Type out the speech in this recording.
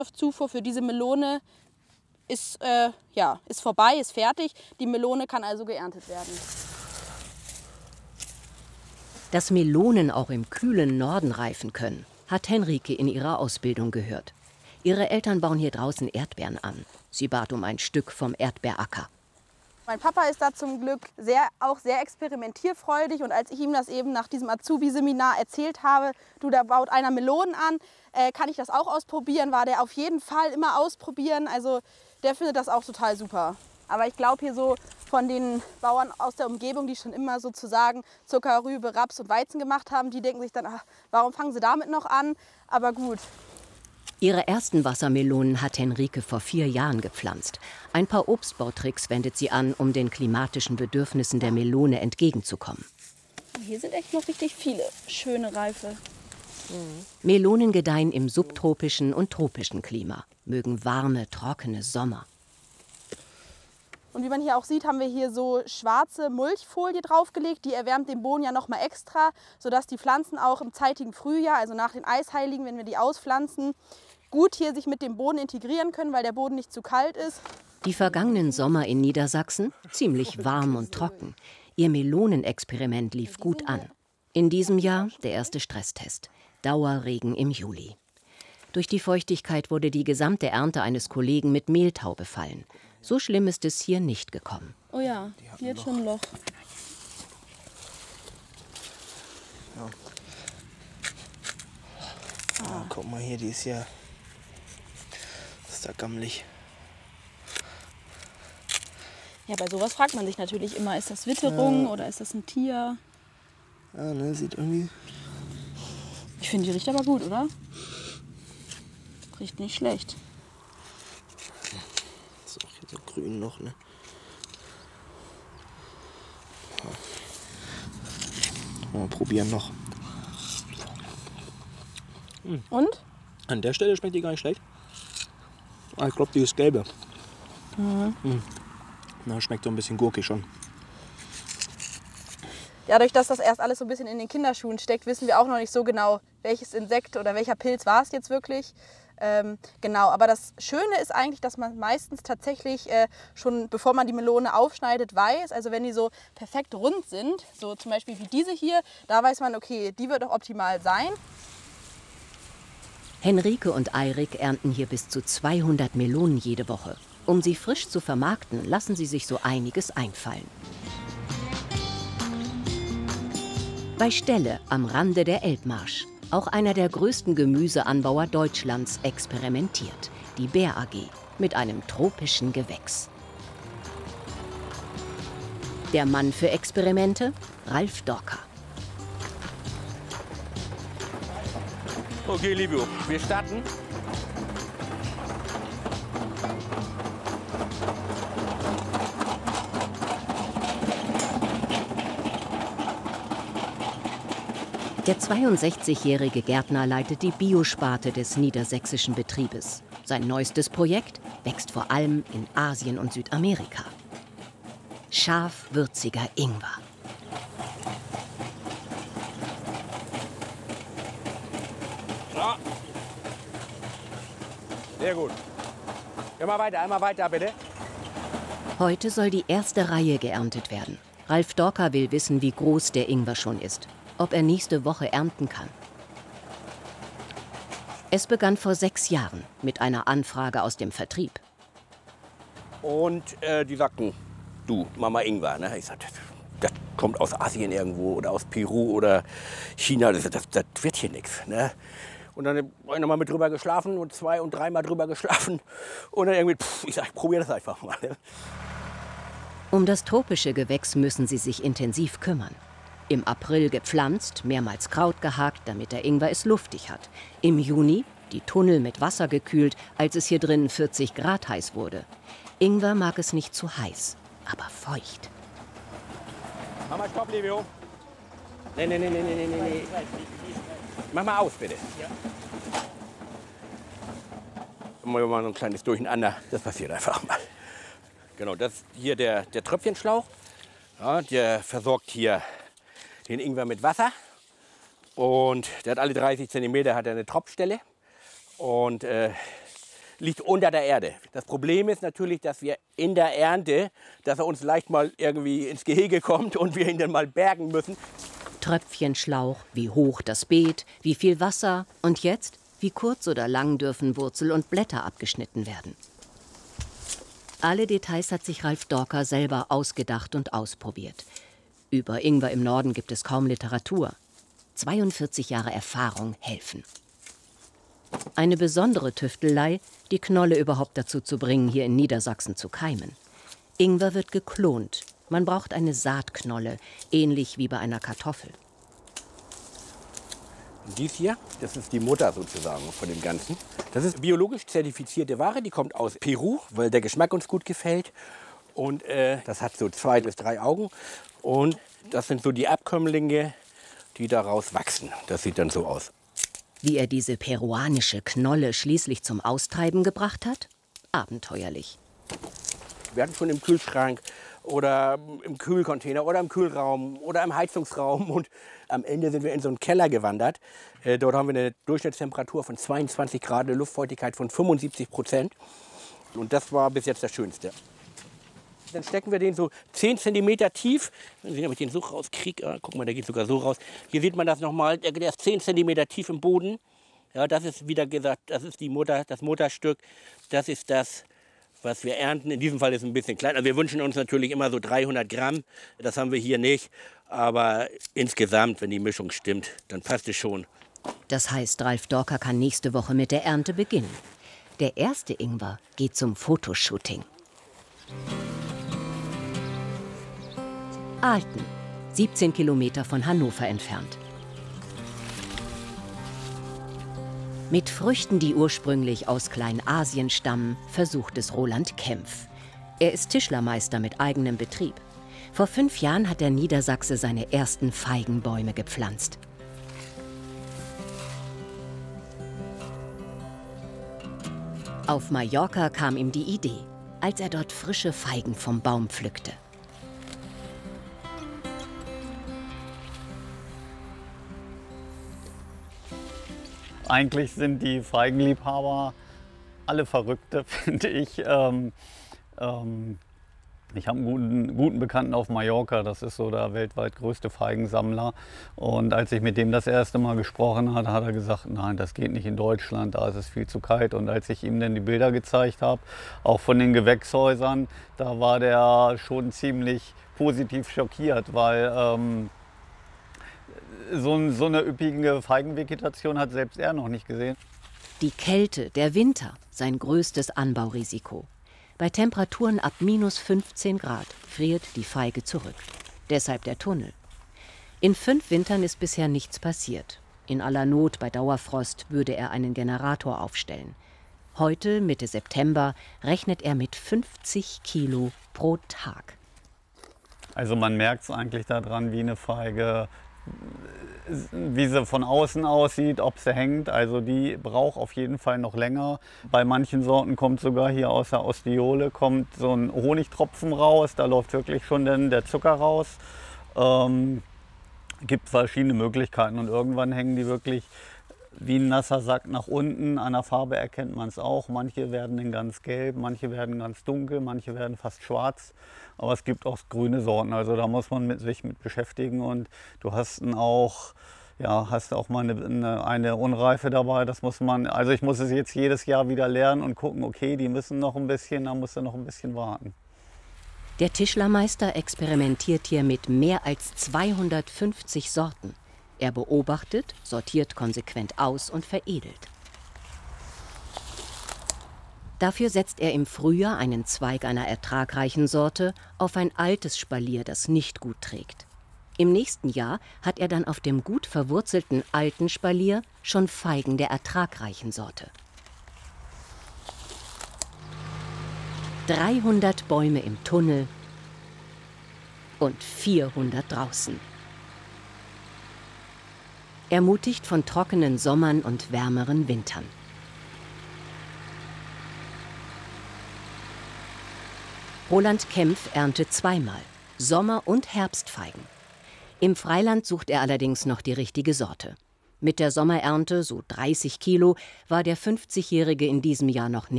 Zufuhr für diese Melone ist, ist vorbei, ist fertig. Die Melone kann also geerntet werden. Dass Melonen auch im kühlen Norden reifen können, hat Henrike in ihrer Ausbildung gehört. Ihre Eltern bauen hier draußen Erdbeeren an. Sie bat um ein Stück vom Erdbeeracker. Mein Papa ist da zum Glück auch sehr experimentierfreudig. Und als ich ihm das eben nach diesem Azubi-Seminar erzählt habe, du, da baut einer Melonen an, kann ich das auch ausprobieren, war der auf jeden Fall immer ausprobieren. Also der findet das auch total super. Aber ich glaube hier so von den Bauern aus der Umgebung, die schon immer sozusagen Zucker, Rübe, Raps und Weizen gemacht haben, die denken sich dann, ach, warum fangen sie damit noch an? Aber gut. Ihre ersten Wassermelonen hat Henrike vor 4 Jahren gepflanzt. Ein paar Obstbautricks wendet sie an, um den klimatischen Bedürfnissen der Melone entgegenzukommen. Hier sind echt noch richtig viele schöne Reife. Melonen gedeihen im subtropischen und tropischen Klima, mögen warme, trockene Sommer. Und wie man hier auch sieht, haben wir hier so schwarze Mulchfolie draufgelegt. Die erwärmt den Boden ja noch mal extra, sodass die Pflanzen auch im zeitigen Frühjahr, also nach den Eisheiligen, wenn wir die auspflanzen, gut hier sich mit dem Boden integrieren können, weil der Boden nicht zu kalt ist. Die vergangenen Sommer in Niedersachsen ziemlich warm und trocken. Ihr Melonenexperiment lief gut an. In diesem Jahr der erste Stresstest. Dauerregen im Juli. Durch die Feuchtigkeit wurde die gesamte Ernte eines Kollegen mit Mehltau befallen. So schlimm ist es hier nicht gekommen. Oh ja, hier hat schon ein Loch. Ja. Ah, guck mal hier, die ist ja... Das ist da gammelig. Ja, bei sowas fragt man sich natürlich immer, ist das Witterung oder ist das ein Tier? Ja, ne, sieht irgendwie... Ich finde, die riecht aber gut, oder? Riecht nicht schlecht. Ist auch hier so grün noch, ne? Ja. Mal probieren noch. Und? An der Stelle schmeckt die gar nicht schlecht. Ah, ich glaube, die ist gelbe. Na, schmeckt so ein bisschen gurkig schon. Dadurch, dass das erst alles so ein bisschen in den Kinderschuhen steckt, wissen wir auch noch nicht so genau, welches Insekt oder welcher Pilz war es jetzt wirklich. Genau, aber das Schöne ist eigentlich, dass man meistens tatsächlich schon, bevor man die Melone aufschneidet, weiß, also wenn die so perfekt rund sind, so zum Beispiel wie diese hier, da weiß man, okay, die wird auch optimal sein. Henrike und Eirik ernten hier bis zu 200 Melonen jede Woche. Um sie frisch zu vermarkten, lassen sie sich so einiges einfallen. Bei Stelle am Rande der Elbmarsch. Auch einer der größten Gemüseanbauer Deutschlands experimentiert. Die Bär AG mit einem tropischen Gewächs. Der Mann für Experimente? Ralf Dorka. Okay, Livio, wir starten. Der 62-jährige Gärtner leitet die Biosparte des niedersächsischen Betriebes. Sein neuestes Projekt wächst vor allem in Asien und Südamerika. Scharf-würziger Ingwer. Ja. Sehr gut. Einmal weiter, bitte. Heute soll die erste Reihe geerntet werden. Ralf Dorka will wissen, wie groß der Ingwer schon ist. Ob er nächste Woche ernten kann. Es begann vor 6 Jahren mit einer Anfrage aus dem Vertrieb. Und die sagten, du, Mama Ingwer. Ne? Ich sagte, das kommt aus Asien irgendwo oder aus Peru oder China. Das wird hier nichts. Ne? Und dann habe ich noch mal mit drüber geschlafen und 2- und 3-mal drüber geschlafen. Und dann irgendwie, ich sag, ich probiere das einfach mal. Ne? Um das tropische Gewächs müssen sie sich intensiv kümmern. Im April gepflanzt, mehrmals Kraut gehakt, damit der Ingwer es luftig hat. Im Juni die Tunnel mit Wasser gekühlt, als es hier drin 40 Grad heiß wurde. Ingwer mag es nicht zu heiß, aber feucht. Mach mal Stopp, Livio. Nee. Mach mal aus, bitte. Ja. Mal so ein kleines Durcheinander. Das passiert einfach mal. Genau, das ist hier der Tröpfchenschlauch. Ja, der versorgt hier den Ingwer mit Wasser. Und der hat alle 30 cm hat er eine Tropfstelle. Und liegt unter der Erde. Das Problem ist natürlich, dass wir in der Ernte, dass er uns leicht mal irgendwie ins Gehege kommt und wir ihn dann mal bergen müssen. Tröpfchenschlauch, wie hoch das Beet, wie viel Wasser und jetzt, wie kurz oder lang dürfen Wurzel und Blätter abgeschnitten werden. Alle Details hat sich Ralf Dorker selber ausgedacht und ausprobiert. Über Ingwer im Norden gibt es kaum Literatur. 42 Jahre Erfahrung helfen. Eine besondere Tüftelei, die Knolle überhaupt dazu zu bringen, hier in Niedersachsen zu keimen. Ingwer wird geklont. Man braucht eine Saatknolle, ähnlich wie bei einer Kartoffel. Dies hier, das ist die Mutter sozusagen von dem Ganzen. Das ist biologisch zertifizierte Ware, die kommt aus Peru, weil der Geschmack uns gut gefällt. Und das hat so 2 bis 3 Augen. Und das sind so die Abkömmlinge, die daraus wachsen. Das sieht dann so aus. Wie er diese peruanische Knolle schließlich zum Austreiben gebracht hat? Abenteuerlich. Wir hatten schon im Kühlschrank oder im Kühlcontainer oder im Kühlraum oder im Heizungsraum. Und am Ende sind wir in so einen Keller gewandert. Dort haben wir eine Durchschnittstemperatur von 22 Grad, eine Luftfeuchtigkeit von 75%. Und das war bis jetzt das Schönste. Dann stecken wir den so 10 cm tief. Wenn ich den so rauskriege, guck mal, der geht sogar so raus. Hier sieht man das nochmal, der ist 10 cm tief im Boden. Ja, das ist, wieder gesagt, das ist die Mutter, das Mutterstück. Das ist das, was wir ernten. In diesem Fall ist es ein bisschen klein. Also wir wünschen uns natürlich immer so 300 Gramm. Das haben wir hier nicht. Aber insgesamt, wenn die Mischung stimmt, dann passt es schon. Das heißt, Ralf Dorker kann nächste Woche mit der Ernte beginnen. Der erste Ingwer geht zum Fotoshooting. Alten, 17 Kilometer von Hannover entfernt. Mit Früchten, die ursprünglich aus Kleinasien stammen, versucht es Roland Kempf. Er ist Tischlermeister mit eigenem Betrieb. Vor 5 Jahren hat der Niedersachse seine ersten Feigenbäume gepflanzt. Auf Mallorca kam ihm die Idee, als er dort frische Feigen vom Baum pflückte. Eigentlich sind die Feigenliebhaber alle Verrückte, finde ich. Ich habe einen guten Bekannten auf Mallorca, das ist so der weltweit größte Feigensammler. Und als ich mit dem das erste Mal gesprochen habe, hat er gesagt, nein, das geht nicht in Deutschland, da ist es viel zu kalt. Und als ich ihm dann die Bilder gezeigt habe, auch von den Gewächshäusern, da war der schon ziemlich positiv schockiert, weil so eine üppige Feigenvegetation hat selbst er noch nicht gesehen. Die Kälte, der Winter, sein größtes Anbaurisiko. Bei Temperaturen ab -15 Grad friert die Feige zurück. Deshalb der Tunnel. In 5 Wintern ist bisher nichts passiert. In aller Not bei Dauerfrost würde er einen Generator aufstellen. Heute, Mitte September, rechnet er mit 50 Kilo pro Tag. Also man merkt es eigentlich daran, wie eine Feige, wie sie von außen aussieht, ob sie hängt. Also die braucht auf jeden Fall noch länger. Bei manchen Sorten kommt sogar hier aus der Ostiole kommt so ein Honigtropfen raus. Da läuft wirklich schon dann der Zucker raus. Gibt verschiedene Möglichkeiten und irgendwann hängen die wirklich wie ein nasser Sack nach unten. An der Farbe erkennt man es auch. Manche werden dann ganz gelb, manche werden ganz dunkel, manche werden fast schwarz. Aber es gibt auch grüne Sorten, also da muss man sich mit beschäftigen. Und du hast auch mal eine Unreife dabei. Das muss man, also ich muss es jetzt jedes Jahr wieder lernen und gucken, okay, die müssen noch ein bisschen, da musst du noch ein bisschen warten. Der Tischlermeister experimentiert hier mit mehr als 250 Sorten. Er beobachtet, sortiert konsequent aus und veredelt. Dafür setzt er im Frühjahr einen Zweig einer ertragreichen Sorte auf ein altes Spalier, das nicht gut trägt. Im nächsten Jahr hat er dann auf dem gut verwurzelten alten Spalier schon Feigen der ertragreichen Sorte. 300 Bäume im Tunnel und 400 draußen. Ermutigt von trockenen Sommern und wärmeren Wintern. Roland Kempf erntet zweimal, Sommer- und Herbstfeigen. Im Freiland sucht er allerdings noch die richtige Sorte. Mit der Sommerernte, so 30 Kilo, war der 50-Jährige in diesem Jahr noch nicht